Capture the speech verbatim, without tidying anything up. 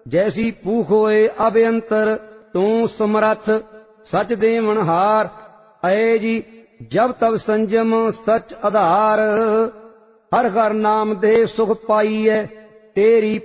जैसी भूख होए अभयंतर तू समरथ सच देवनहार। अये जी जब तब संजम सच आधार, हर हर नाम दे सुख पाईऐ तेरी